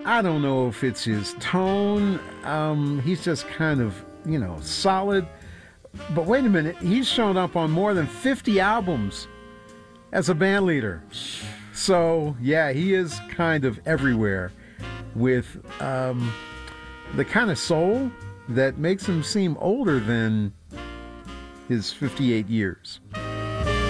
I don't know if it's his tone. He's just kind of, solid. But wait a minute, he's shown up on more than 50 albums as a band leader. So, yeah, he is kind of everywhere with the kind of soul that makes him seem older than his 58 years.